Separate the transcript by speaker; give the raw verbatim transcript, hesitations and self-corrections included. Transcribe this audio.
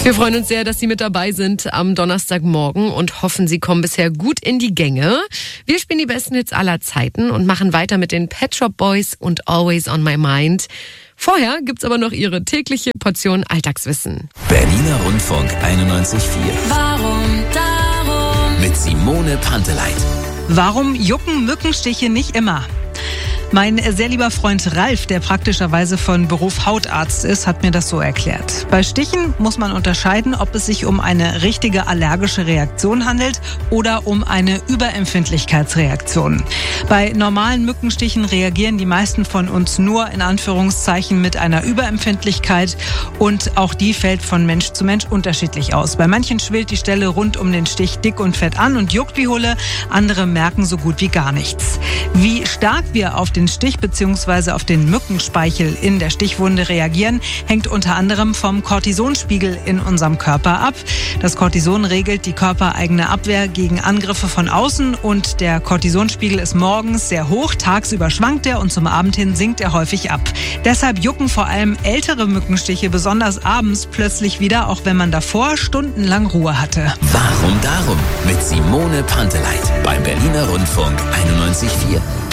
Speaker 1: Wir freuen uns sehr, dass Sie mit dabei sind am Donnerstagmorgen und hoffen, Sie kommen bisher gut in die Gänge. Wir spielen die besten Hits aller Zeiten und machen weiter mit den Pet Shop Boys und Always on My Mind. Vorher gibt's aber noch Ihre tägliche Portion Alltagswissen.
Speaker 2: Berliner Rundfunk einundneunzig Komma vier.
Speaker 3: Warum darum?
Speaker 2: Mit Simone Panteleit.
Speaker 4: Warum jucken Mückenstiche nicht immer? Mein sehr lieber Freund Ralf, der praktischerweise von Beruf Hautarzt ist, hat mir das so erklärt. Bei Stichen muss man unterscheiden, ob es sich um eine richtige allergische Reaktion handelt oder um eine Überempfindlichkeitsreaktion. Bei normalen Mückenstichen reagieren die meisten von uns nur in Anführungszeichen mit einer Überempfindlichkeit und auch die fällt von Mensch zu Mensch unterschiedlich aus. Bei manchen schwillt die Stelle rund um den Stich dick und fett an und juckt wie Hulle, andere merken so gut wie gar nichts. Wie stark wir auf den Stich bzw. auf den Mückenspeichel in der Stichwunde reagieren, hängt unter anderem vom Cortisonspiegel in unserem Körper ab. Das Cortison regelt die körpereigene Abwehr gegen Angriffe von außen und der Cortisonspiegel ist morgens sehr hoch, tagsüber schwankt er und zum Abend hin sinkt er häufig ab. Deshalb jucken vor allem ältere Mückenstiche besonders abends plötzlich wieder, auch wenn man davor stundenlang Ruhe hatte.
Speaker 2: Warum darum? Mit Simone Panteleit beim Berliner Rundfunk einundneunzig Komma vier.